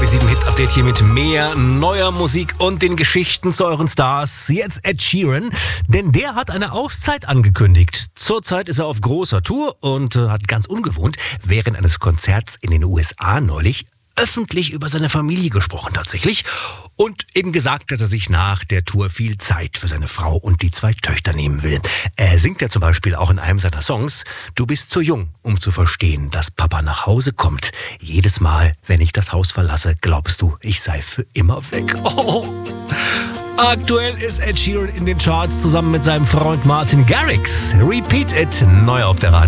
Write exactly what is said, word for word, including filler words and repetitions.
sieben Hit Update hier mit mehr neuer Musik und den Geschichten zu euren Stars. Jetzt Ed Sheeran, denn der hat eine Auszeit angekündigt. Zurzeit ist er auf großer Tour und äh, hat ganz ungewohnt während eines Konzerts in den U S A neulich öffentlich über seine Familie gesprochen tatsächlich und eben gesagt, dass er sich nach der Tour viel Zeit für seine Frau und die zwei Töchter nehmen will. Er singt ja zum Beispiel auch in einem seiner Songs: Du bist zu jung, um zu verstehen, dass Papa nach Hause kommt. Jedes Mal, wenn ich das Haus verlasse, glaubst du, ich sei für immer weg. Oh. Aktuell ist Ed Sheeran in den Charts zusammen mit seinem Freund Martin Garrix. Repeat It, neu auf der Radio.